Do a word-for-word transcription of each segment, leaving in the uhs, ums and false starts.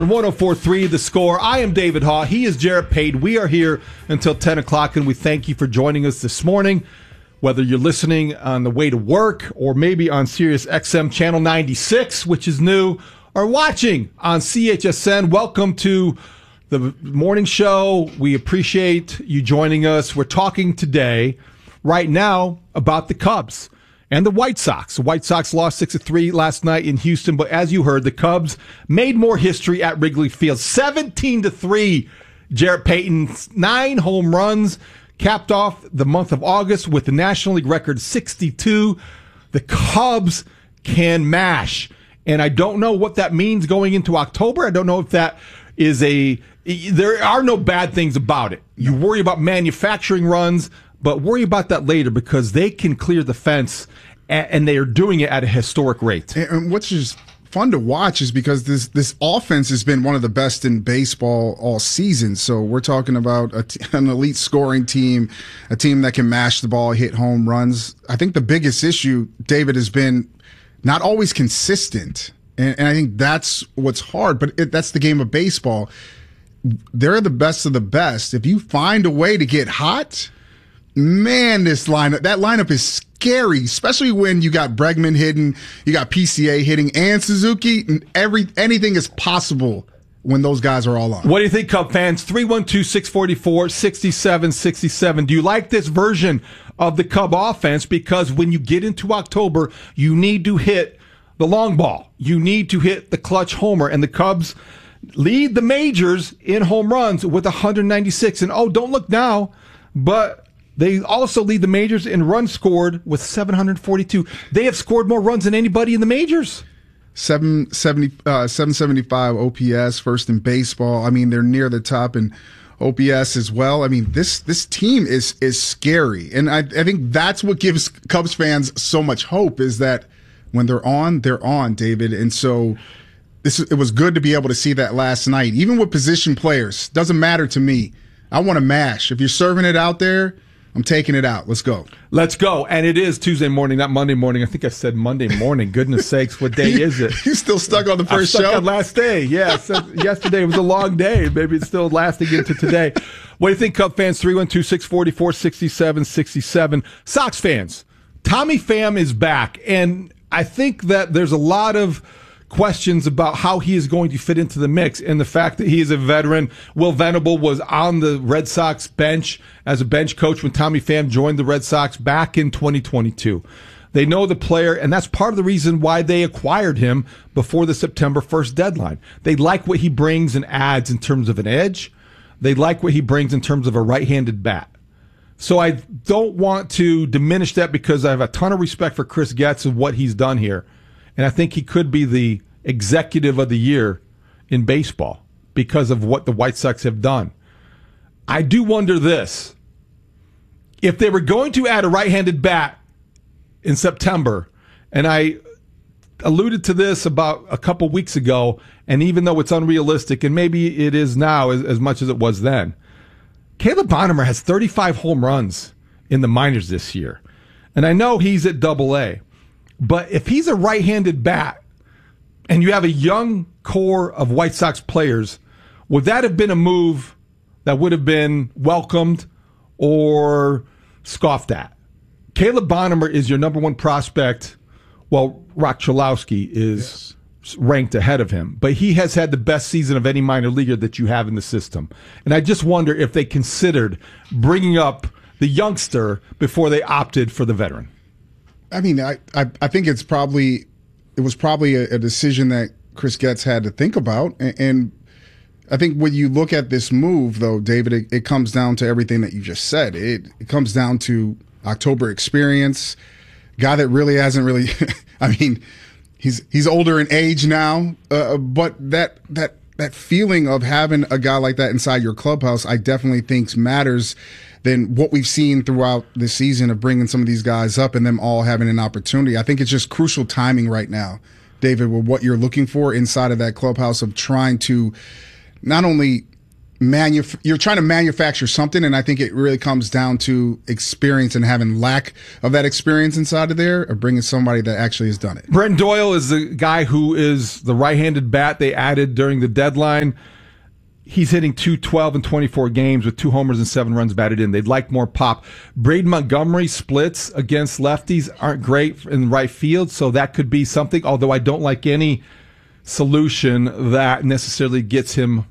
one oh four point three The Score. I am David Haugh. He is Jarrett Payton. We are here until ten o'clock, and we thank you for joining us this morning. Whether you're listening on the way to work or maybe on Sirius X M Channel ninety-six, which is new, or watching on C H S N, welcome to the morning show. We appreciate you joining us. We're talking today, right now, about the Cubs and the White Sox. The White Sox lost six to three last night in Houston, but as you heard, the Cubs made more history at Wrigley Field. seventeen to three, Jarrett Payton, nine home runs, capped off the month of August with the National League record sixty-two. The Cubs can mash, and I don't know what that means going into October. I don't know if that is a... There are no bad things about it. You worry about manufacturing runs, but worry about that later because they can clear the fence, and they are doing it at a historic rate. And what's just fun to watch is because this this offense has been one of the best in baseball all season. So we're talking about a t- an elite scoring team, a team that can mash the ball, hit home runs. I think the biggest issue, David, has been not always consistent. And, and I think that's what's hard, but it, that's the game of baseball. They're the best of the best. If you find a way to get hot, man, this lineup, that lineup is scary, especially when you got Bregman hitting, you got P C A hitting, and Suzuki, and every anything is possible when those guys are all on. What do you think, Cub fans? three one two, six four four, six seven six seven. Do you like this version of the Cub offense? Because when you get into October, you need to hit the long ball. You need to hit the clutch homer, and the Cubs lead the majors in home runs with one hundred ninety-six. And oh, don't look now, but they also lead the majors in runs scored with seven hundred forty-two. They have scored more runs than anybody in the majors. seven seventy, uh, seven seventy-five O P S, first in baseball. I mean, they're near the top in O P S as well. I mean, this this team is is scary. And I, I think that's what gives Cubs fans so much hope is that when they're on, they're on, David. And so this it was good to be able to see that last night. Even with position players, doesn't matter to me. I want to mash. If you're serving it out there, I'm taking it out. Let's go. Let's go. And it is Tuesday morning, not Monday morning. I think I said Monday morning. Goodness sakes, what day is it? You still stuck on the first I'm stuck show? On last day, yeah. So yesterday was a long day. Maybe it's still lasting into today. What do you think, Cub fans? three one two, six four four, six seven six seven. Sox fans, Tommy Pham is back. And I think that there's a lot of questions about how he is going to fit into the mix and the fact that he is a veteran. Will Venable was on the Red Sox bench as a bench coach when Tommy Pham joined the Red Sox back in twenty twenty-two. They know the player, and that's part of the reason why they acquired him before the September first deadline. They like what he brings and adds in terms of an edge. They like what he brings in terms of a right-handed bat. So I don't want to diminish that because I have a ton of respect for Chris Getz and what he's done here. And I think he could be the executive of the year in baseball because of what the White Sox have done. I do wonder this. If they were going to add a right-handed bat in September, and I alluded to this about a couple weeks ago, and even though it's unrealistic, and maybe it is now as, as much as it was then, Caleb Bonham has thirty-five home runs in the minors this year. And I know he's at double A. But if he's a right-handed bat and you have a young core of White Sox players, would that have been a move that would have been welcomed or scoffed at? Caleb Bonham is your number one prospect, while Rock Chalowski is yes. ranked ahead of him. But he has had the best season of any minor leaguer that you have in the system. And I just wonder if they considered bringing up the youngster before they opted for the veteran. I mean, I, I, I think it's probably it was probably a, a decision that Chris Getz had to think about. And, and I think when you look at this move, though, David, it, it comes down to everything that you just said. It, it comes down to October experience, guy that really hasn't really. I mean, he's he's older in age now, uh, but that that that feeling of having a guy like that inside your clubhouse, I definitely think matters than what we've seen throughout the season of bringing some of these guys up and them all having an opportunity. I think it's just crucial timing right now, David, with what you're looking for inside of that clubhouse of trying to not only manuf- you're trying to manufacture something, and I think it really comes down to experience and having lack of that experience inside of there, or bringing somebody that actually has done it. Brent Doyle is the guy who is the right-handed bat they added during the deadline. He's hitting two twelve in twenty-four games with two homers and seven runs batted in. They'd like more pop. Braden Montgomery splits against lefties aren't great in right field, so that could be something, although I don't like any solution that necessarily gets him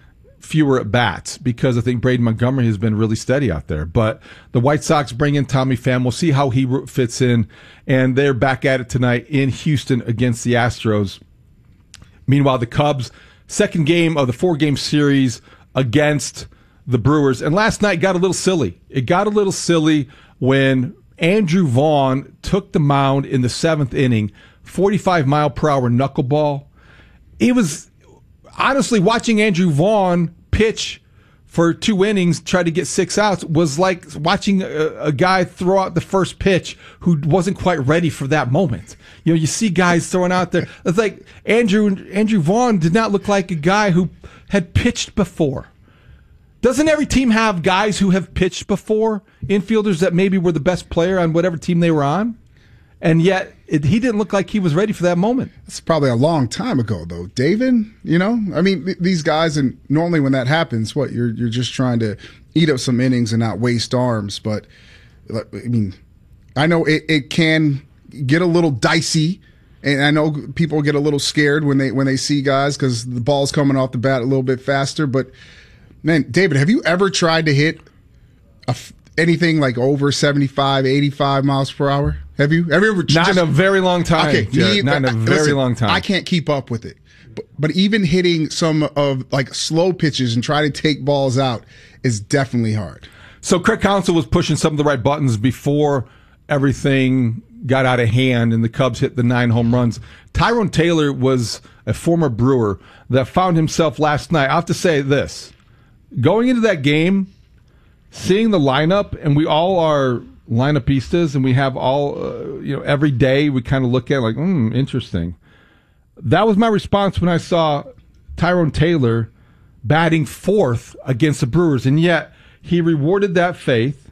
fewer at bats, because I think Braden Montgomery has been really steady out there. But the White Sox bring in Tommy Pham. We'll see how he fits in. And they're back at it tonight in Houston against the Astros. Meanwhile, the Cubs, second game of the four-game series against the Brewers. And last night got a little silly. It got a little silly when Andrew Vaughn took the mound in the seventh inning, forty-five mile per hour knuckleball. It was, honestly, watching Andrew Vaughn pitch for two innings, try to get six outs, was like watching a, a guy throw out the first pitch who wasn't quite ready for that moment. You know, you see guys throwing out there. It's like Andrew Andrew Vaughn did not look like a guy who had pitched before. Doesn't every team have guys who have pitched before? Infielders that maybe were the best player on whatever team they were on? And yet, it, he didn't look like he was ready for that moment. That's probably a long time ago, though, David. You know, I mean, th- these guys, and normally when that happens, what you're you're just trying to eat up some innings and not waste arms. But I mean, I know it, it can get a little dicey, and I know people get a little scared when they when they see guys because the ball's coming off the bat a little bit faster. But man, David, have you ever tried to hit a, anything like over seventy-five, eighty-five miles per hour? Have you? Have you ever? Not just, in a very long time. Okay, me, not in a very listen, long time. I can't keep up with it. But, but even hitting some of like slow pitches and try to take balls out is definitely hard. So Craig Counsell was pushing some of the right buttons before everything got out of hand and the Cubs hit the nine home runs. Tyrone Taylor was a former Brewer that found himself last night. I have to say this. Going into that game, seeing the lineup, and we all are lineupistas, and we have all, uh, you know, every day we kind of look at like, hmm, interesting. That was my response when I saw Tyrone Taylor batting fourth against the Brewers, and yet he rewarded that faith.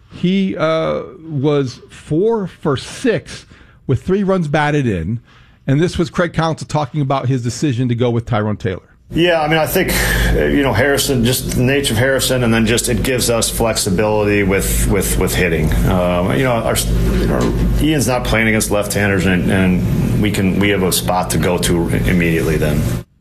He uh, was four for six with three runs batted in, and this was Craig Counsell talking about his decision to go with Tyrone Taylor. Yeah, I mean, I think, you know, Harrison, just the nature of Harrison, and then just it gives us flexibility with with, with hitting. Um, you know, our, our Ian's not playing against left-handers, and, and we can we have a spot to go to immediately then.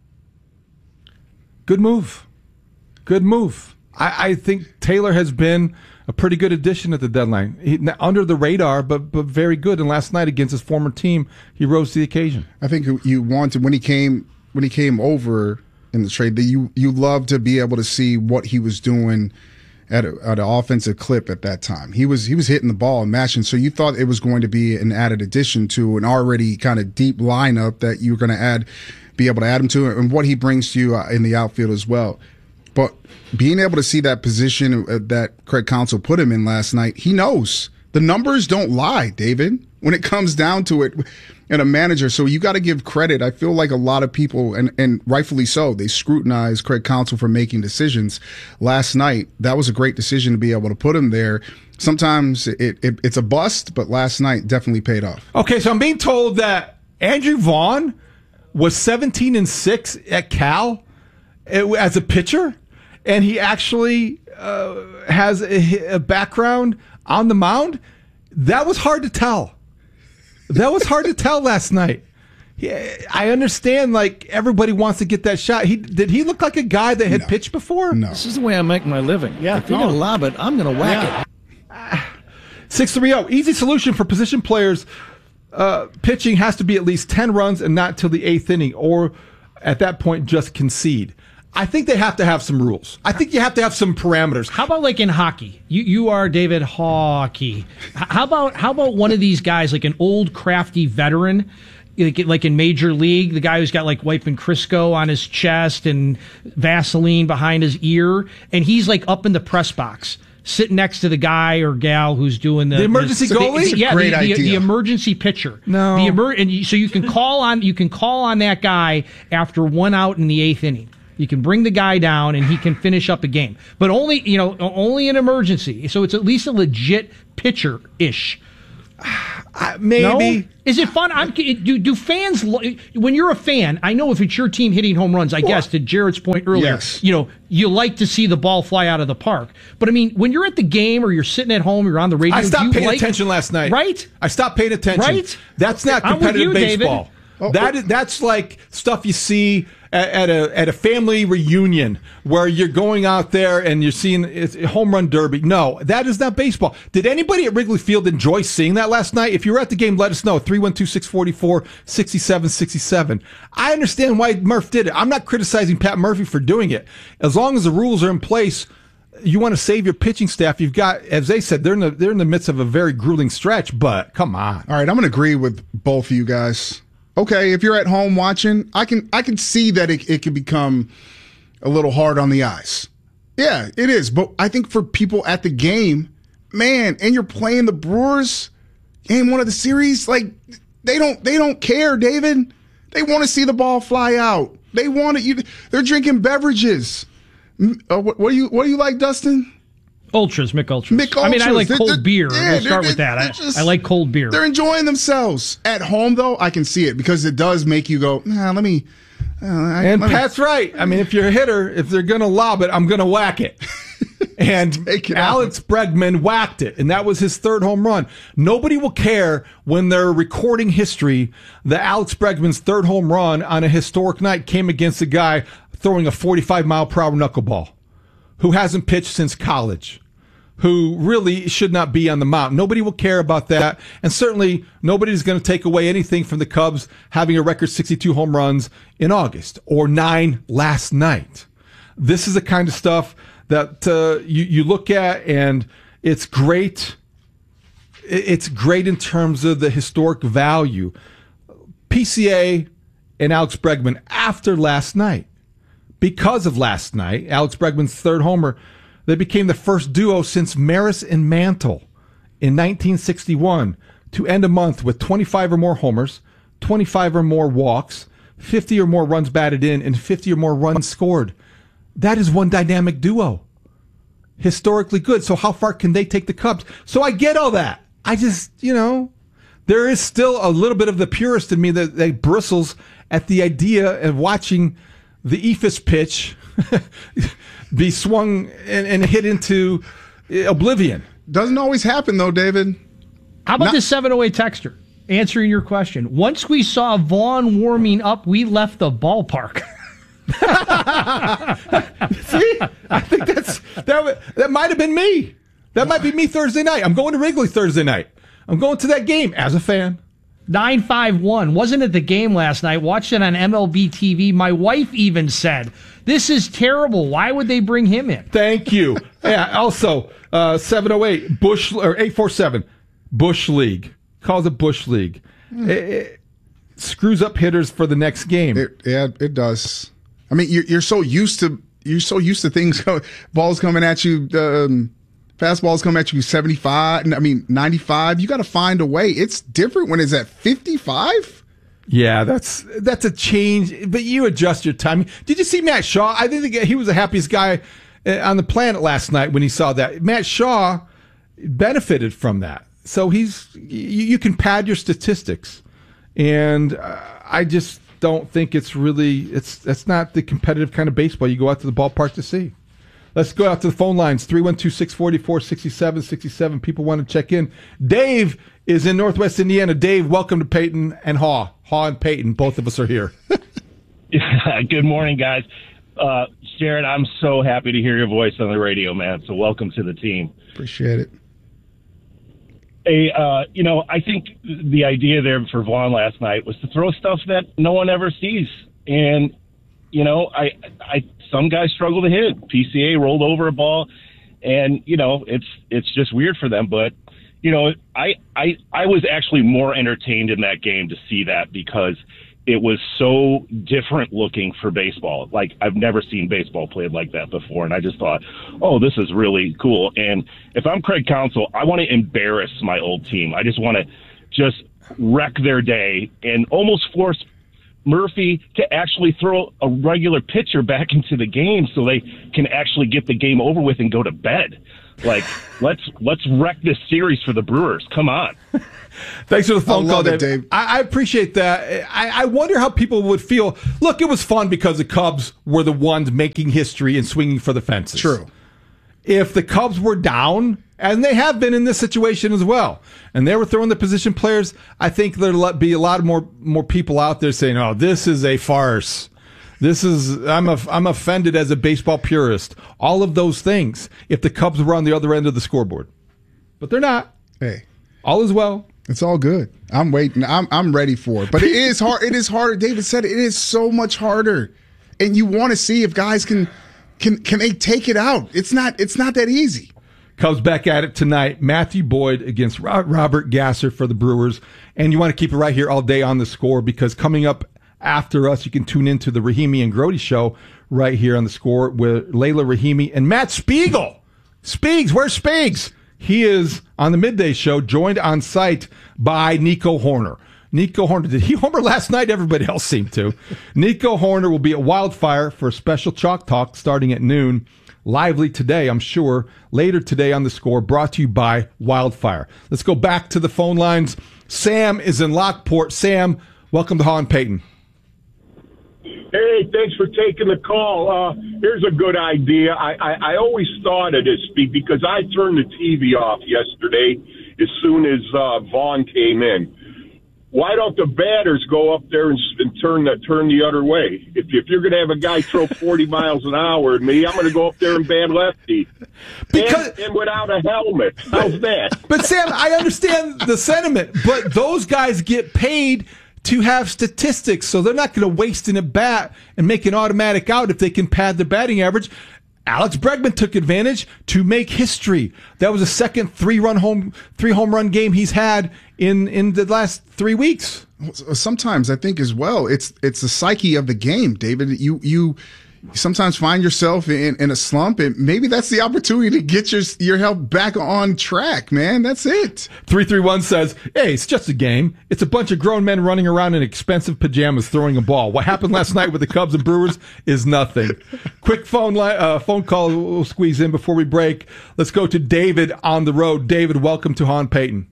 Good move. Good move. I, I think Taylor has been a pretty good addition at the deadline. He, under the radar, but but very good. And last night against his former team, he rose to the occasion. I think you wanted when he came when he came over in the trade, that you you love to be able to see what he was doing at, a, at an offensive clip at that time. He was he was hitting the ball and matching. So you thought it was going to be an added addition to an already kind of deep lineup that you were going to add, be able to add him to, and what he brings to you in the outfield as well. But being able to see that position that Craig Counsell put him in last night, he knows the numbers don't lie, David, when it comes down to it. And a manager, so you got to give credit. I feel like a lot of people, and, and rightfully so, they scrutinize Craig Counsell for making decisions. Last night, that was a great decision to be able to put him there. Sometimes it, it it's a bust, but last night definitely paid off. Okay, so I'm being told that Andrew Vaughn was seventeen and six at Cal as a pitcher, and he actually uh, has a, a background on the mound. That was hard to tell. That was hard to tell last night. Yeah, I understand, like, everybody wants to get that shot. He Did he look like a guy that had no. pitched before? No. This is the way I make my living. Yeah. If you're going to lob it, I'm going to whack yeah. it. six three zero. Easy solution for position players. Uh, pitching has to be at least ten runs and not till the eighth inning, or at that point just concede. I think they have to have some rules. I think you have to have some parameters. How about like in hockey? You you are David Hockey. How about how about one of these guys, like an old crafty veteran, like, like in Major League, the guy who's got like wiping Crisco on his chest and Vaseline behind his ear, and he's like up in the press box, sitting next to the guy or gal who's doing the, the emergency the, goalie. The, yeah, great the, idea. The, the emergency pitcher. No, the emer- and you, so you can call on you can call on that guy after one out in the eighth inning. You can bring the guy down and he can finish up a game, but only, you know, only in emergency. So it's at least a legit pitcher-ish. Uh, maybe. No? Is it fun? I'm, do, do fans, when you're a fan, I know if it's your team hitting home runs, I well, guess to Jared's point earlier, yes. you know, you like to see the ball fly out of the park. But I mean, when you're at the game or you're sitting at home, you're on the radio. I stopped paying like, attention last night. Right? I stopped paying attention. Right? That's not competitive you, baseball. Oh, that is, that's like stuff you see at, at a at a family reunion where you're going out there and you're seeing it's a home run derby. No, that is not baseball. Did anybody at Wrigley Field enjoy seeing that last night? If you were at the game, let us know. three one two, six four four, six seven six seven. I understand why Murph did it. I'm not criticizing Pat Murphy for doing it. As long as the rules are in place, you want to save your pitching staff. You've got, as they said, they're in the, they're in the midst of a very grueling stretch, but come on. All right, I'm going to agree with both of you guys. Okay, if you're at home watching, I can I can see that it, it can become a little hard on the eyes. Yeah, it is. But I think for people at the game, man, and you're playing the Brewers, game one of the series, like they don't they don't care, David. They want to see the ball fly out. They want it. You. They're drinking beverages. Uh, what, what do you What do you like, Dustin? Ultras, Mick Ultras. Mick Ultras. I mean, I like they're, cold they're, beer. Yeah, we'll start with that. I, just, I like cold beer. They're enjoying themselves. At home, though, I can see it because it does make you go, nah, let me. Uh, I, and let Pat's me. right. I mean, if you're a hitter, if they're going to lob it, I'm going to whack it. And it Alex out. Bregman whacked it, and that was his third home run. Nobody will care when they're recording history that Alex Bregman's third home run on a historic night came against a guy throwing a forty-five mile per hour knuckleball who hasn't pitched since college, who really should not be on the mound. Nobody will care about that. And certainly nobody's going to take away anything from the Cubs having a record sixty-two home runs in August or nine last night. This is the kind of stuff that uh, you, you look at, and it's great. It's great in terms of the historic value. P C A and Alex Bregman after last night. Because of last night, Alex Bregman's third homer, they became the first duo since Maris and Mantle in nineteen sixty-one to end a month with twenty-five or more homers, twenty-five or more walks, fifty or more runs batted in, and fifty or more runs scored. That is one dynamic duo. Historically good. So how far can they take the Cubs? So I get all that. I just, you know, there is still a little bit of the purist in me that, that bristles at the idea of watching the Ephus pitch be swung and, and hit into oblivion. Doesn't always happen, though, David. How about Not- this seven oh eight texter answering your question? Once we saw Vaughn warming up, we left the ballpark. See, I think that's that. That might have been me. That might be me Thursday night. I'm going to Wrigley Thursday night. I'm going to that game as a fan. nine five one. Wasn't at the game last night. Watched it on M L B T V. My wife even said, this is terrible. Why would they bring him in? Thank you. Yeah, also, uh, seven oh eight, Bush, or eight four seven, Bush League. Calls it Bush League. Mm. It, it screws up hitters for the next game. It, yeah, it does. I mean, you're, you're so used to, you're so used to things, balls coming at you, um, fastballs come at you seventy-five, I mean ninety-five. You got to find a way. It's different when it's at fifty-five. Yeah, that's that's a change. But you adjust your timing. Did you see Matt Shaw? I think he was the happiest guy on the planet last night when he saw that. Matt Shaw benefited from that. So he's you, you can pad your statistics, and uh, I just don't think it's really it's that's not the competitive kind of baseball you go out to the ballpark to see. Let's go out to the phone lines, three one two, six four four, six seven six seven. People want to check in. Dave is in Northwest Indiana. Dave, welcome to Peyton and Haw. Haw and Peyton, both of us are here. Good morning, guys. Uh, Jared, I'm so happy to hear your voice on the radio, man. So welcome to the team. Appreciate it. Hey, uh, you know, I think the idea there for Vaughn last night was to throw stuff that no one ever sees. And, you know, I, I, some guys struggle to hit. P C A rolled over a ball, and, you know, it's it's just weird for them. But, you know, I, I, I was actually more entertained in that game to see that because it was so different looking for baseball. Like, I've never seen baseball played like that before. And I just thought, oh, this is really cool. And if I'm Craig Counsell, I want to embarrass my old team. I just want to just wreck their day and almost force Murphy to actually throw a regular pitcher back into the game so they can actually get the game over with and go to bed. Like, let's let's wreck this series for the Brewers. Come on. Thanks for the phone I call, love it, Dave. Dave. I, I appreciate that. I, I wonder how people would feel. Look, it was fun because the Cubs were the ones making history and swinging for the fences. True. If the Cubs were down, and they have been in this situation as well, and they were throwing the position players, I think there'll be a lot more more people out there saying, "Oh, this is a farce. This is I'm a, I'm offended as a baseball purist." All of those things. If the Cubs were on the other end of the scoreboard, but they're not. Hey, all is well. It's all good. I'm waiting. I'm I'm ready for it. But it is hard. It is harder. David said it, it is so much harder, and you want to see if guys can can can they take it out. It's not. It's not that easy. Cubs back at it tonight. Matthew Boyd against Robert Gasser for the Brewers. And you want to keep it right here all day on The Score, because coming up after us, you can tune into the Rahimi and Grody show right here on The Score with Layla Rahimi and Matt Spiegel. Spiegs, where's Spiegs? He is on the midday show, joined on site by Nico Horner. Nico Horner, did he homer last night? Everybody else seemed to. Nico Horner will be at Wildfire for a special Chalk Talk starting at noon. Lively today, I'm sure. Later today on The Score, brought to you by Wildfire. Let's go back to the phone lines. Sam is in Lockport. Sam, welcome to Haw and Payton. Hey, thanks for taking the call. Uh, here's a good idea. I, I, I always thought of this because I turned the T V off yesterday as soon as uh, Vaughn came in. Why don't the batters go up there and, and turn the turn the other way? If, if you're going to have a guy throw forty miles an hour at me, I'm going to go up there and bat lefty. Because, and, and without a helmet. How's that? But, Sam, I understand the sentiment, but those guys get paid to have statistics, so they're not going to waste an at bat and make an automatic out if they can pad their batting average. Alex Bregman took advantage to make history. That was a second three-run home, three home run game he's had in, in the last three weeks. Sometimes I think as well, it's it's the psyche of the game, David. You you sometimes find yourself in, in a slump, and maybe that's the opportunity to get your your health back on track, man. That's it. three three one says, hey, it's just a game. It's a bunch of grown men running around in expensive pajamas throwing a ball. What happened last night with the Cubs and Brewers is nothing. Quick phone li- uh, phone call we'll squeeze in before we break. Let's go to David on the road. David, welcome to Haw and Payton.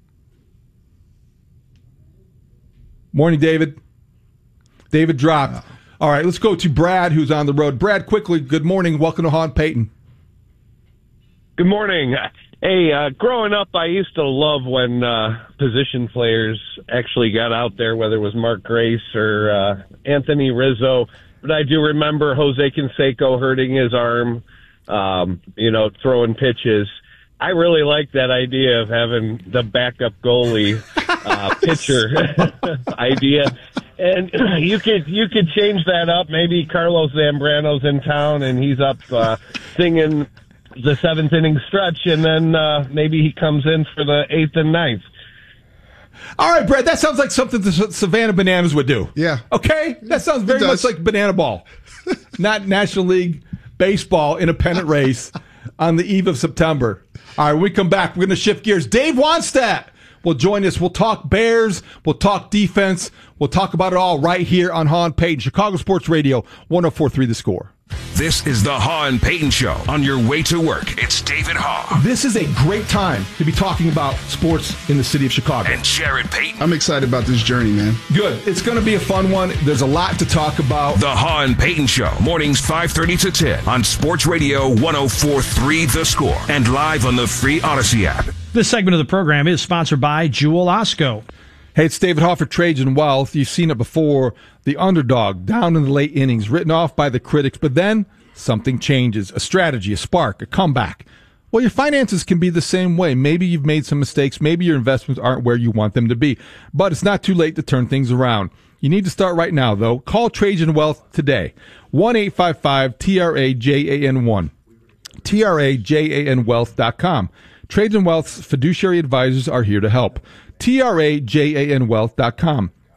Morning, David. David dropped. All right, let's go to Brad, who's on the road. Brad, quickly, good morning. Welcome to Haw and Payton. Good morning. Hey, uh, growing up, I used to love when uh, position players actually got out there, whether it was Mark Grace or uh, Anthony Rizzo. But I do remember Jose Canseco hurting his arm, um, you know, throwing pitches. I really like that idea of having the backup goalie uh, pitcher idea. And you could you could change that up. Maybe Carlos Zambrano's in town and he's up uh, singing the seventh inning stretch, and then uh, maybe he comes in for the eighth and ninth. All right, Brad, that sounds like something the Savannah Bananas would do. Yeah. Okay? That sounds very much like banana ball, not National League Baseball in a pennant race on the eve of September. All right, when we come back, we're going to shift gears. Dave Wannstedt will join us. We'll talk Bears. We'll talk defense. We'll talk about it all right here on Haw and Payton, Chicago Sports Radio, one oh four point three The Score. This is the Haw and Payton Show. On your way to work, it's David Haw. This is a great time to be talking about sports in the city of Chicago. And Jared Payton. I'm excited about this journey, man. Good. It's going to be a fun one. There's a lot to talk about. The Haw and Payton Show, mornings five thirty to ten on Sports Radio one oh four point three The Score and live on the free Odyssey app. This segment of the program is sponsored by Jewel Osco. Hey, it's David Haw for Trajan Wealth. You've seen it before. The underdog down in the late innings, written off by the critics, but then something changes. A strategy, a spark, a comeback. Well, your finances can be the same way. Maybe you've made some mistakes. Maybe your investments aren't where you want them to be. But it's not too late to turn things around. You need to start right now, though. Call Trajan Wealth today. one eight five five T R A J A N one. T R A J A N wealth dot com. Trajan Wealth's fiduciary advisors are here to help. T R A J A N wealth dot com.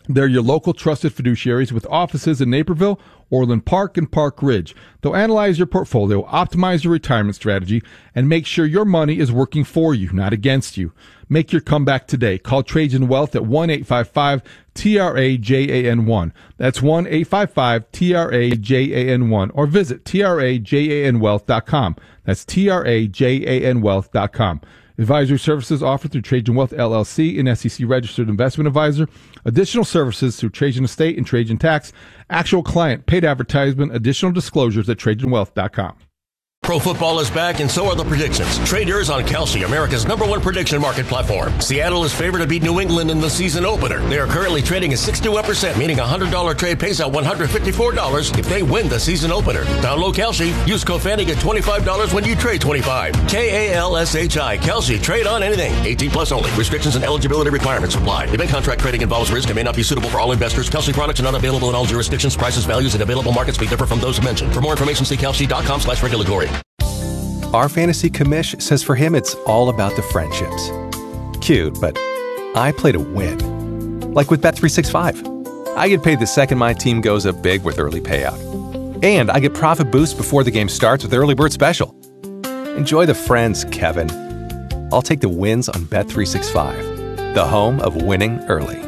They're your local trusted fiduciaries with offices in Naperville, Orland Park, and Park Ridge. They'll analyze your portfolio, optimize your retirement strategy, and make sure your money is working for you, not against you. Make your comeback today. Call Trajan Wealth at one eight five five T R A J A N one. That's one eight five five T R A J A N one. Or visit T R A J A N wealth dot com. That's T R A J A N wealth dot com. Advisory services offered through Trajan Wealth, L L C, an S E C-registered investment advisor. Additional services through Trajan Estate and Trajan Tax. Actual client, paid advertisement, additional disclosures at Trajan Wealth dot com. Pro football is back, and so are the predictions. Trade yours on Kalshi, America's number one prediction market platform. Seattle is favored to beat New England in the season opener. They are currently trading at sixty-one percent, meaning a one hundred dollars trade pays out one hundred fifty-four dollars if they win the season opener. Download Kalshi. Use code Fanny, get twenty-five dollars when you trade twenty-five. K A L S H I. Kalshi. Trade on anything. eighteen plus only. Restrictions and eligibility requirements apply. Event contract trading involves risk and may not be suitable for all investors. Kalshi products are not available in all jurisdictions. Prices, values, and available markets may differ from those mentioned. For more information, see kalshi dot com slash regulatory. Our fantasy commish says for him it's all about the friendships. Cute, but I play to win. Like with Bet three sixty-five. I get paid the second my team goes up big with early payout. And I get profit boosts before the game starts with Early Bird Special. Enjoy the friends, Kevin. I'll take the wins on Bet three sixty-five, the home of winning early.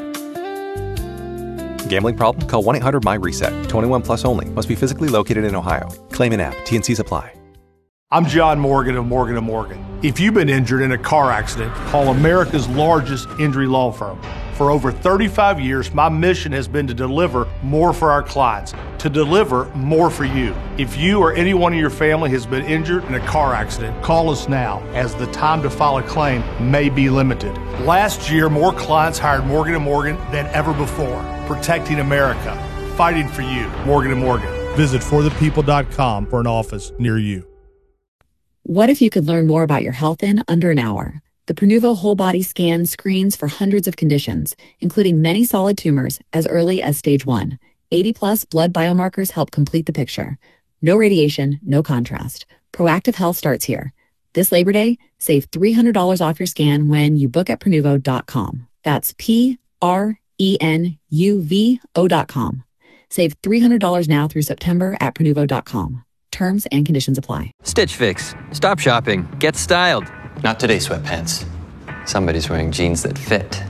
Gambling problem? Call one eight hundred M Y reset. twenty-one plus only. Must be physically located in Ohio. Claim an app. T N Cs apply. I'm John Morgan of Morgan and Morgan. If you've been injured in a car accident, call America's largest injury law firm. For over thirty-five years, my mission has been to deliver more for our clients, to deliver more for you. If you or anyone in your family has been injured in a car accident, call us now, as the time to file a claim may be limited. Last year, more clients hired Morgan and Morgan than ever before, protecting America, fighting for you. Morgan and Morgan. Visit for the people dot com for an office near you. What if you could learn more about your health in under an hour? The Prenuvo Whole Body Scan screens for hundreds of conditions, including many solid tumors as early as stage one. eighty plus blood biomarkers help complete the picture. No radiation, no contrast. Proactive health starts here. This Labor Day, save three hundred dollars off your scan when you book at Prenuvo dot com. That's P R E N U V O dot com. Save three hundred dollars now through September at Prenuvo dot com. Terms and conditions apply. Stitch Fix. Stop shopping. Get styled. Not today, sweatpants. Somebody's wearing jeans that fit.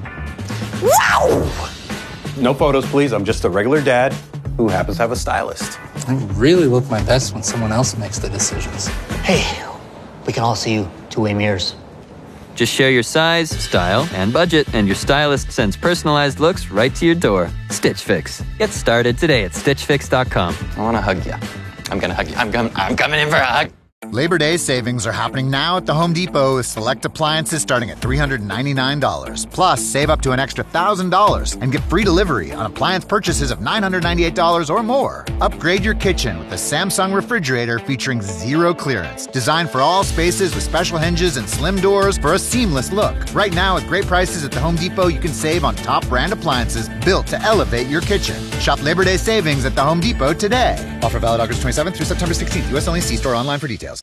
Wow! No photos, please. I'm just a regular dad who happens to have a stylist. I really look my best when someone else makes the decisions. Hey, we can all see you two-way mirrors. Just share your size, style, and budget, and your stylist sends personalized looks right to your door. Stitch Fix. Get started today at stitch fix dot com. I want to hug you. I'm going to hug you. I'm, com- I'm coming in for a hug. Labor Day savings are happening now at the Home Depot with select appliances starting at three hundred ninety-nine dollars. Plus, save up to an extra one thousand dollars and get free delivery on appliance purchases of nine hundred ninety-eight dollars or more. Upgrade your kitchen with a Samsung refrigerator featuring zero clearance. Designed for all spaces with special hinges and slim doors for a seamless look. Right now, at great prices at the Home Depot, you can save on top brand appliances built to elevate your kitchen. Shop Labor Day savings at the Home Depot today. Offer valid August twenty-seventh through September sixteenth. U S only. See store online for details.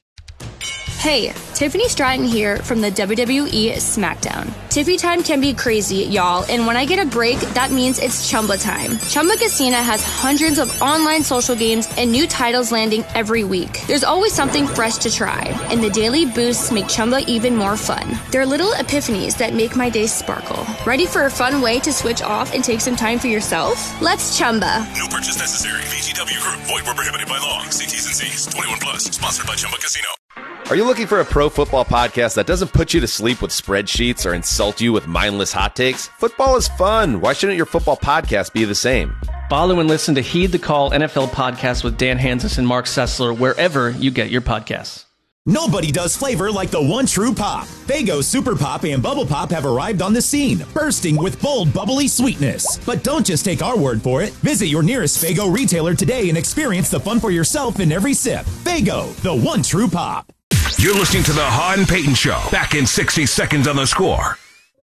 Hey, Tiffany Stratton here from the W W E SmackDown. Tiffy time can be crazy, y'all, and when I get a break, that means it's Chumba time. Chumba Casino has hundreds of online social games and new titles landing every week. There's always something fresh to try, and the daily boosts make Chumba even more fun. They're little epiphanies that make my day sparkle. Ready for a fun way to switch off and take some time for yourself? Let's Chumba. No purchase necessary. V G W Group. Void where prohibited by law. See T's and C's. twenty-one plus. Sponsored by Chumba Casino. Are you looking for a pro football podcast that doesn't put you to sleep with spreadsheets or insult you with mindless hot takes? Football is fun. Why shouldn't your football podcast be the same? Follow and listen to Heed the Call N F L podcast with Dan Hansis and Mark Sessler wherever you get your podcasts. Nobody does flavor like the one true pop. Faygo Super Pop and Bubble Pop have arrived on the scene, bursting with bold, bubbly sweetness. But don't just take our word for it. Visit your nearest Faygo retailer today and experience the fun for yourself in every sip. Faygo, the one true pop. You're listening to the Han Payton Show. Back in sixty seconds on The Score.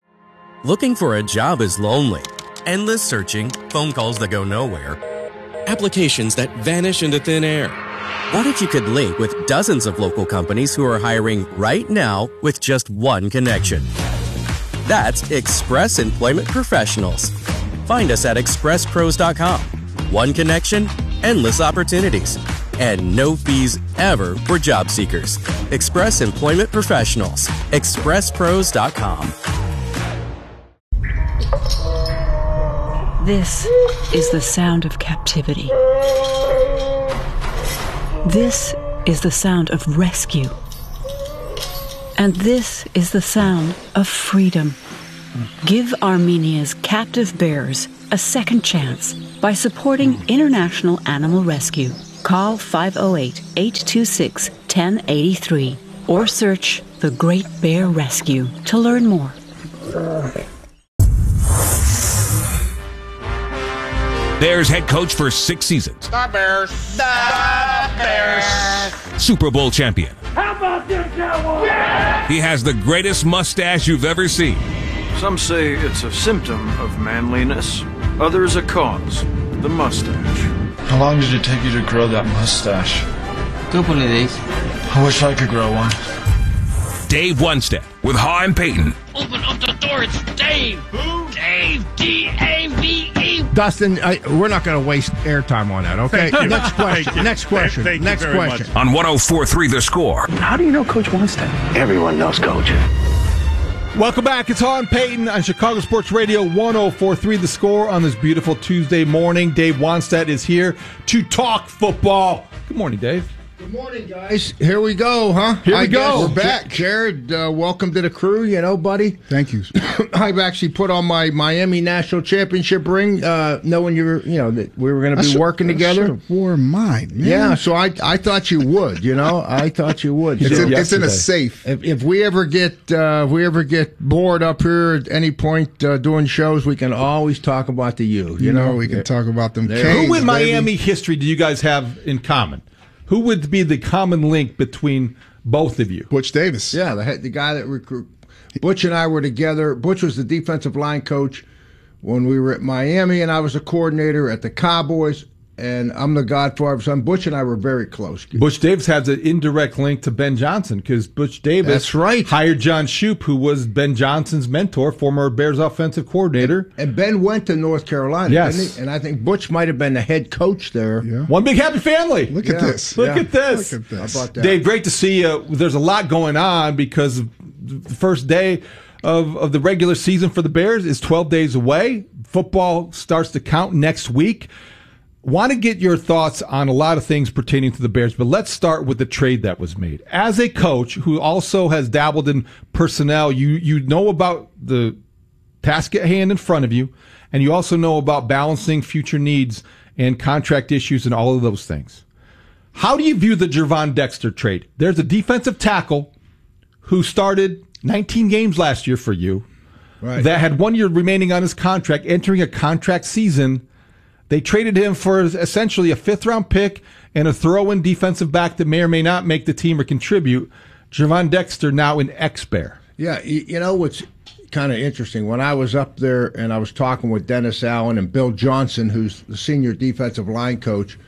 Looking for a job is lonely. Endless searching, phone calls that go nowhere, applications that vanish into thin air. What if you could link with dozens of local companies who are hiring right now with just one connection? That's Express Employment Professionals. Find us at express pros dot com. One connection, endless opportunities, and no fees ever for job seekers. Express Employment Professionals. express pros dot com. This is the sound of captivity. This is the sound of rescue. And this is the sound of freedom. Give Armenia's captive bears a second chance by supporting International Animal Rescue. Call five oh eight, eight two six, one oh eight three or search The Great Bear Rescue to learn more. Bears head coach for six seasons. The Bears. The Bears. Super Bowl champion. How about them Cowboys? Yeah! He has the greatest mustache you've ever seen. Some say it's a symptom of manliness. Others a cause. The mustache. How long did it take you to grow that mustache? Couple of days. I wish I could grow one. Dave Wannstedt with Ha and Peyton. Open up the door. It's Dave. Who? Dave. D A V E. Dustin, I, we're not going to waste airtime on that, okay? Next question. Next question. Thank you Next very question. much. On one oh four three The Score. How do you know Coach Wannstedt? Everyone knows Coach. Welcome back. It's Ha and Peyton on Chicago Sports Radio one oh four point three The Score on this beautiful Tuesday morning. Dave Wannstedt is here to talk football. Good morning, Dave. Good morning, guys. Here we go, huh? Here we I go. We're back. Jared, uh, welcome to the crew, you know, buddy. Thank you. I've actually put on my Miami National Championship ring, uh, knowing you were, you know, that we were going to be should, working I together. should have wore mine, man. Yeah, so I I thought you would, you know. I thought you would. It's, so, in, it's in a safe. If, if we ever get uh, if we ever get bored up here at any point uh, doing shows, we can always talk about the U. You, You know, know, we can talk about them. There- Canes, Who in baby. Miami history do you guys have in common? Who would be the common link between both of you? Butch Davis. Yeah, the head, the guy that recruit. Butch and I were together. Butch was the defensive line coach when we were at Miami, and I was a coordinator at the Cowboys. And I'm the godfather of son. Butch and I were very close. Butch Davis has an indirect link to Ben Johnson because Butch Davis That's right. hired John Shoup, who was Ben Johnson's mentor, former Bears offensive coordinator. And Ben went to North Carolina, Yes. didn't he? And I think Butch might have been the head coach there. Yeah. One big happy family. Look at Yeah. this. Look Yeah. at this. Look at this. How about that? Dave, great to see you. There's a lot going on because the first day of, of the regular season for the Bears is twelve days away. Football starts to count next week. Want to get your thoughts on a lot of things pertaining to the Bears, but let's start with the trade that was made. As a coach who also has dabbled in personnel, you you know about the task at hand in front of you, and you also know about balancing future needs and contract issues and all of those things. How do you view the Gervon Dexter trade? There's a defensive tackle who started nineteen games last year for you, Right. that had one year remaining on his contract, entering a contract season. They traded him for essentially a fifth-round pick and a throw-in defensive back that may or may not make the team or contribute. Gervon Dexter now an ex-Bear. Yeah, you, you know what's kind of interesting? When I was up there and I was talking with Dennis Allen and Bill Johnson, who's the senior defensive line coach,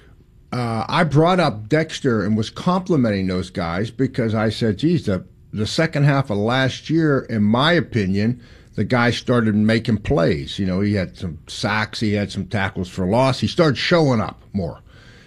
uh, I brought up Dexter and was complimenting those guys because I said, geez, the, the second half of last year, in my opinion, the guy started making plays. You know, he had some sacks, he had some tackles for loss. He started showing up more.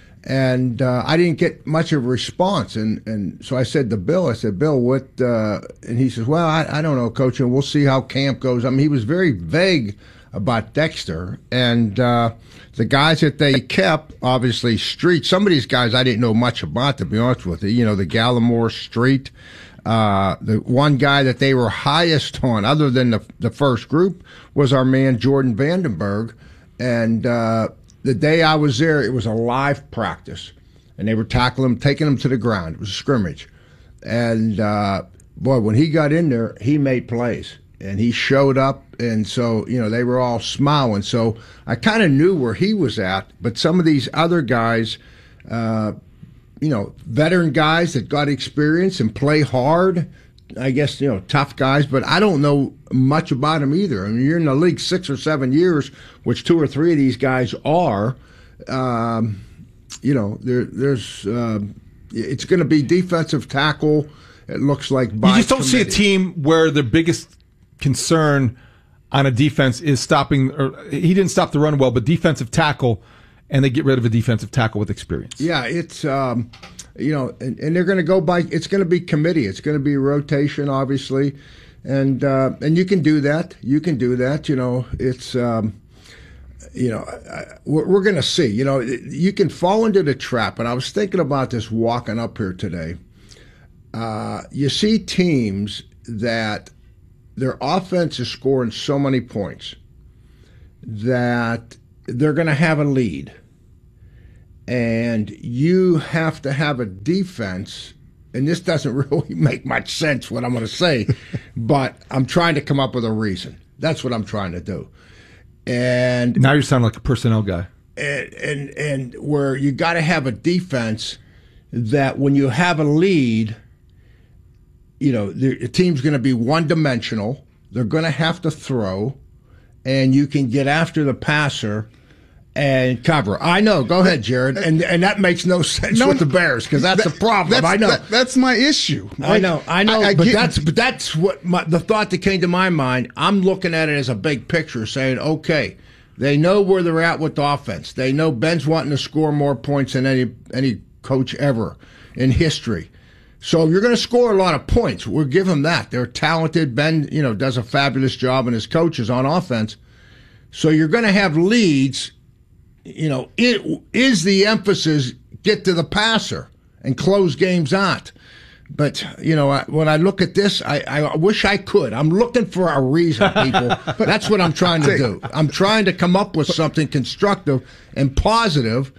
And uh, I didn't get much of a response. And, and so I said to Bill, I said, Bill, what? Uh, and he says, well, I, I don't know, Coach, and we'll see how camp goes. I mean, he was very vague about Dexter. And uh, the guys that they kept, obviously, Street, some of these guys I didn't know much about, to be honest with you. You know, the Gallimore, Street. Uh, the one guy that they were highest on, other than the the first group, was our man Jordan Vandenberg. And uh, the day I was there, it was a live practice, and they were tackling him, taking him to the ground. It was a scrimmage, and uh, boy, when he got in there, he made plays, and he showed up, and so you know they were all smiling. So I kind of knew where he was at, but some of these other guys. Uh, You know, veteran guys that got experience and play hard. I guess, you know, tough guys, but I don't know much about them either. I mean, you're in the league six or seven years, which two or three of these guys are. Um, you know, there, there's uh, it's going to be defensive tackle. It looks like by You just don't see a committee. team where their biggest concern on a defense is stopping, or he didn't stop the run well, but defensive tackle, and they get rid of a defensive tackle with experience. Yeah, it's, um, you know, and, and they're going to go by, it's going to be committee. It's going to be rotation, obviously. And, uh, and you can do that. You can do that. You know, it's, um, you know, I, we're, we're going to see. You know, you can fall into the trap. And I was thinking about this walking up here today. Uh, you see teams that their offense is scoring so many points that they're going to have a lead. And you have to have a defense, and this doesn't really make much sense what I'm going to say, but I'm trying to come up with a reason. That's what I'm trying to do. And now you're sounding like a personnel guy. And and, and where you got to have a defense that when you have a lead, you know, the, the team's going to be one-dimensional. They're going to have to throw, and you can get after the passer and cover. I know. Go ahead, Jared. And and that makes no sense no, with the Bears because that's that, the problem. That's, I know. That, that's my issue. I know. I know. I, I I but get, that's but that's what my, the thought that came to my mind. I'm looking at it as a big picture, saying, okay, they know where they're at with the offense. They know Ben's wanting to score more points than any any coach ever in history. So you're going to score a lot of points. We'll give them that. They're talented. Ben, you know, does a fabulous job, and his coaches on offense. So you're going to have leads. You know, it is the emphasis get to the passer and close games out. But, you know, I, when I look at this, I, I wish I could. I'm looking for a reason, people. That's what I'm trying to do. I'm trying to come up with something constructive and positive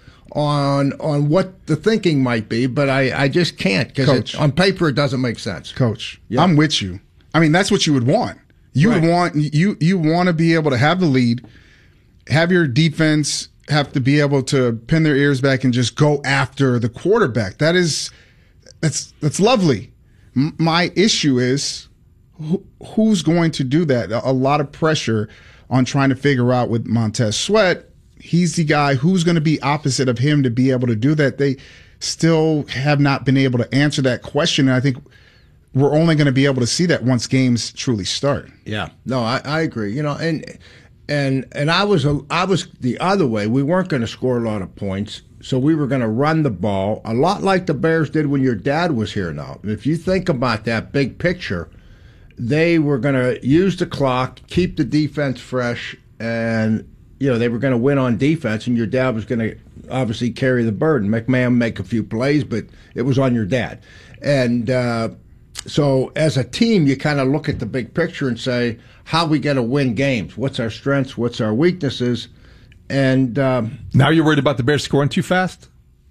on on what the thinking might be, but I, I just can't because on paper it doesn't make sense. Coach, yeah. I'm with you. I mean, that's what you would want. You right. would want you you want to be able to have the lead, have your defense have to be able to pin their ears back and just go after the quarterback. That is that's that's lovely. M- my issue is who, who's going to do that? A, a lot of pressure on trying to figure out with Montez Sweat. He's the guy who's going to be opposite of him to be able to do that. They still have not been able to answer that question. And I think we're only going to be able to see that once games truly start. Yeah, no, I, I agree. You know, and and and I was a, I was the other way. We weren't going to score a lot of points, so we were going to run the ball a lot like the Bears did when your dad was here. Now, if you think about that big picture, they were going to use the clock, keep the defense fresh, and you know, they were going to win on defense, and your dad was going to obviously carry the burden. McMahon make a few plays, but it was on your dad. And uh, so as a team, you kind of look at the big picture and say, how are we going to win games? What's our strengths? What's our weaknesses? And um, now you're worried about the Bears scoring too fast?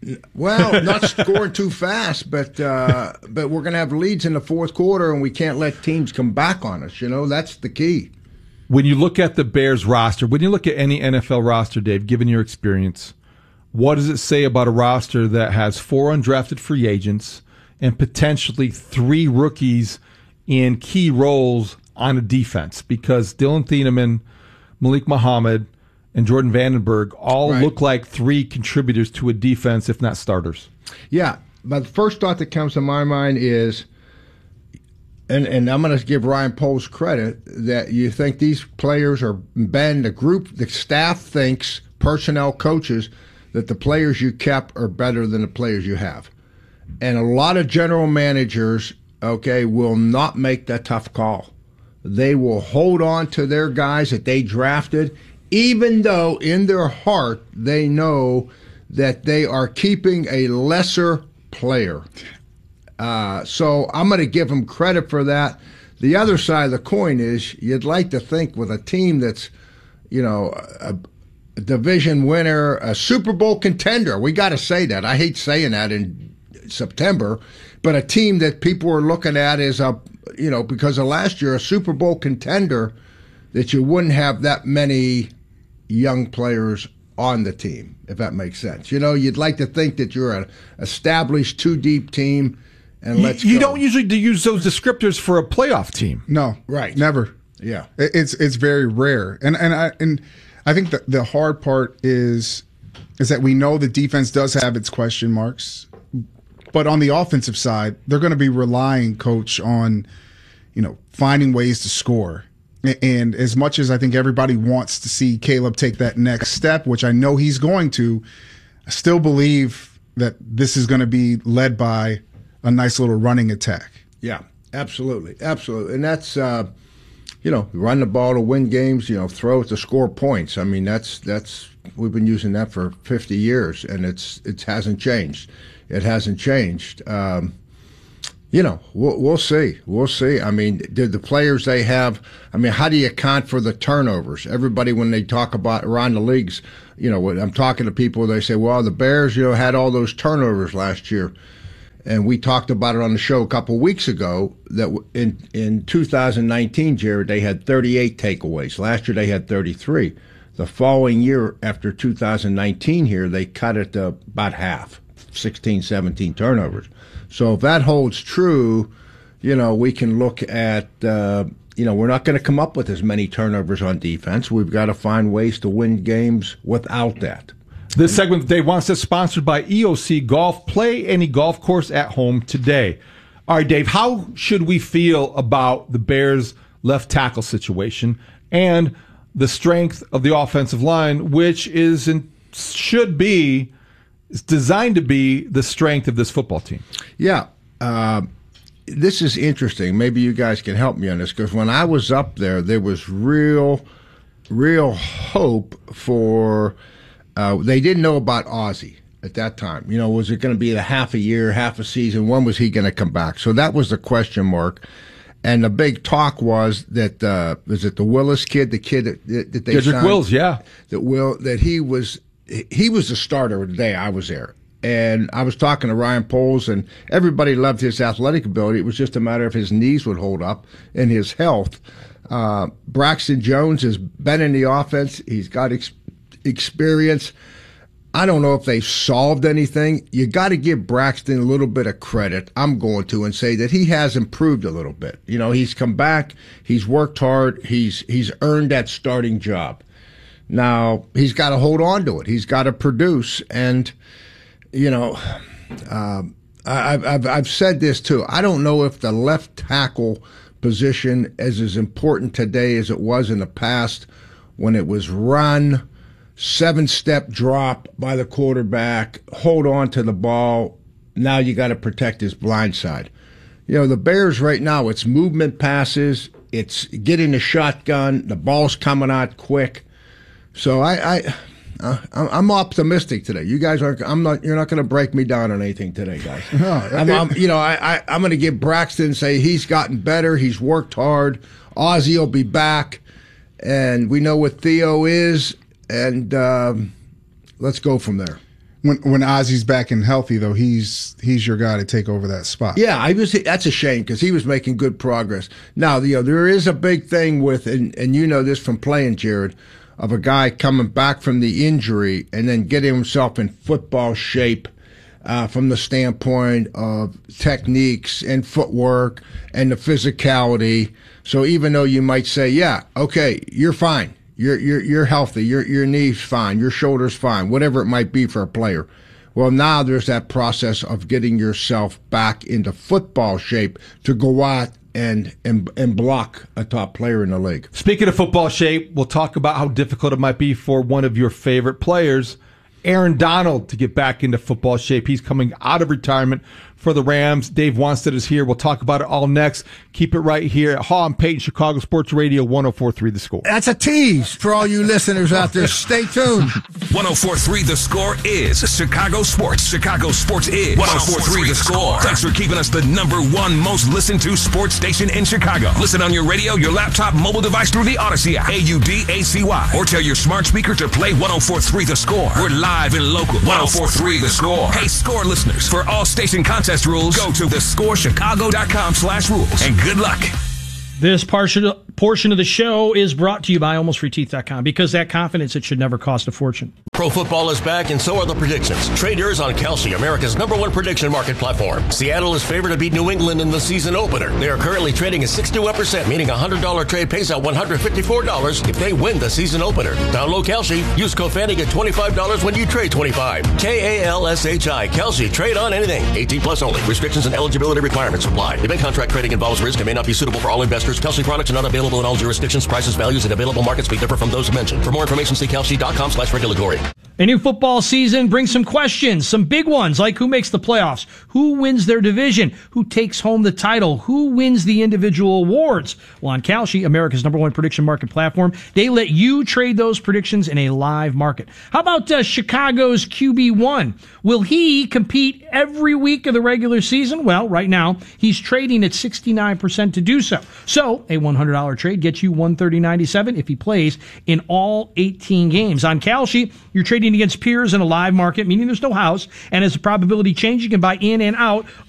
Well, not scoring too fast, but uh, but we're going to have leads in the fourth quarter, and we can't let teams come back on us. You know, that's the key. When you look at the Bears roster, when you look at any N F L roster, Dave, given your experience, what does it say about a roster that has four undrafted free agents and potentially three rookies in key roles on a defense? Because Dylan Thieneman, Malik Muhammad, and Jordan Vandenberg all right. look like three contributors to a defense, if not starters. Yeah, but the first thought that comes to my mind is, And and I'm going to give Ryan Poles credit that you think these players are, Ben, the group, the staff thinks, personnel coaches, that the players you kept are better than the players you have. And a lot of general managers, okay, will not make that tough call. They will hold on to their guys that they drafted, even though in their heart they know that they are keeping a lesser player. Uh, so I'm going to give them credit for that. The other side of the coin is you'd like to think with a team that's, you know, a, a division winner, a Super Bowl contender. We got to say that. I hate saying that in September, but a team that people are looking at is a, you know, because of last year, a Super Bowl contender, that you wouldn't have that many young players on the team, if that makes sense. You know, you'd like to think that you're an established two-deep team. And let's you go. don't usually use those descriptors for a playoff team. No, right? Never. Yeah, it's it's very rare, and and I and I think that the hard part is is that we know the defense does have its question marks, but on the offensive side, they're going to be relying, Coach, on you know finding ways to score, And as much as I think everybody wants to see Caleb take that next step, which I know he's going to, I still believe that this is going to be led by a nice little running attack. Yeah, absolutely. Absolutely. And that's, uh, you know, run the ball to win games, you know, throw it to score points. I mean, that's, that's, we've been using that for fifty years, and it's, it hasn't changed. It hasn't changed. Um, You know, we'll, we'll see. We'll see. I mean, did the players they have, I mean, how do you account for the turnovers? Everybody, when they talk about around the leagues, you know, when I'm talking to people, they say, well, the Bears, you know, had all those turnovers last year. And we talked about it on the show a couple of weeks ago that in, in two thousand nineteen, Jared, they had thirty-eight takeaways. Last year, they had thirty-three. The following year, after two thousand nineteen here, they cut it to about half, sixteen, seventeen turnovers. So if that holds true, you know, we can look at, uh, you know, we're not going to come up with as many turnovers on defense. We've got to find ways to win games without that. This segment of Dave Wannstedt is sponsored by E O C Golf. Play any golf course at home today. All right, Dave, how should we feel about the Bears' left tackle situation and the strength of the offensive line, which is in, should be It's designed to be the strength of this football team? Yeah. Uh, this is interesting. Maybe you guys can help me on this, because when I was up there, there was real, real hope for uh, – they didn't know about Ozzie at that time. You know, was it going to be a half a year, half a season? When was he going to come back? So that was the question mark. And the big talk was that uh, – was it the Willis kid, the kid that, that they Jedrick signed? Wills, yeah. That, Will, that he was – He was the starter the day I was there. And I was talking to Ryan Poles, and everybody loved his athletic ability. It was just a matter of his knees would hold up and his health. Uh, Braxton Jones has been in the offense. He's got ex- experience. I don't know if they've solved anything. You got to give Braxton a little bit of credit. I'm going to and say that he has improved a little bit. You know, he's come back. He's worked hard. He's he's earned that starting job. Now, he's got to hold on to it. He's got to produce. And, you know, um, I, I've, I've said this, too. I don't know if the left tackle position is as important today as it was in the past when it was run, seven-step drop by the quarterback, hold on to the ball. Now you got to protect his blind side. You know, the Bears right now, it's movement passes. It's getting the shotgun. The ball's coming out quick. So I, I, uh, I'm optimistic today. You guys aren't. I'm not. You're not going to break me down on anything today, guys. No, I'm, I'm, you know, I, I, I'm going to give Braxton say he's gotten better. He's worked hard. Ozzie will be back, and we know what Theo is, and um, let's go from there. When when Ozzie's back and healthy, though, he's he's your guy to take over that spot. Yeah, I was. That's a shame because he was making good progress. Now, you know, there is a big thing with, and, and you know this from playing, Jared, of a guy coming back from the injury and then getting himself in football shape uh, from the standpoint of techniques and footwork and the physicality. So even though you might say, yeah, okay, you're fine. You're you're you're healthy. Your your knee's fine. Your shoulder's fine. Whatever it might be for a player. Well, now there's that process of getting yourself back into football shape to go out and and and block a top player in the league. Speaking of football shape, we'll talk about how difficult it might be for one of your favorite players, Aaron Donald, to get back into football shape. He's coming out of retirement for the Rams. Dave Wannstedt is here. We'll talk about it all next. Keep it right here at Hall and Payton, Chicago Sports Radio, one oh four point three The Score. That's a tease for all you listeners out there. Stay tuned. one oh four point three The Score is Chicago Sports. Chicago Sports is one oh four point three The Score. Thanks for keeping us the number one most listened to sports station in Chicago. Listen on your radio, your laptop, mobile device through the Odyssey app, A U D A C Y, or tell your smart speaker to play one oh four point three The Score. We're live and local. one oh four point three The Score. Hey, Score listeners, for all station contest rules, go to the score chicago dot com slash rules, and good luck. This portion portion of the show is brought to you by almost free teeth dot com, because that confidence, it should never cost a fortune. Pro football is back, and so are the predictions. Trade yours on Kalshi, America's number one prediction market platform. Seattle is favored to beat New England in the season opener. They are currently trading at sixty-one percent, meaning a one hundred dollars trade pays out one hundred fifty-four dollars if they win the season opener. Download Kalshi. Use code Fanning at twenty-five dollars when you trade twenty-five. K A L S H I. Kalshi. Trade on anything. eighteen plus only. Restrictions and eligibility requirements apply. Event contract trading involves risk and may not be suitable for all investors. Kalshi products are not available available in all jurisdictions. Prices, values, and available markets may differ from those mentioned. For more information, see Kalshi.com slash regulatory. A new football season brings some questions, some big ones, like who makes the playoffs, who wins their division, who takes home the title, who wins the individual awards. Well, on Kalshi, America's number one prediction market platform, they let you trade those predictions in a live market. How about uh, Chicago's Q B one? Will he compete every week of the regular season? Well, right now, he's trading at sixty-nine percent to do so. So, a one hundred dollars trade gets you one thirty ninety-seven if he plays in all eighteen games. On Kalshi, you're trading against peers in a live market, meaning there's no house, and as the probability changes, you can buy in and out